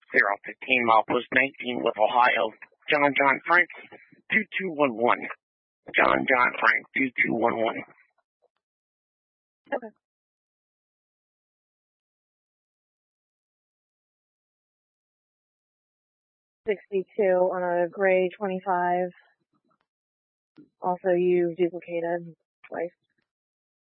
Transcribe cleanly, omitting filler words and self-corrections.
015 milepost 19 with Ohio. John Frank 2211. John Frank 2211. Okay. $62 on a gray 25. Also, you duplicated twice.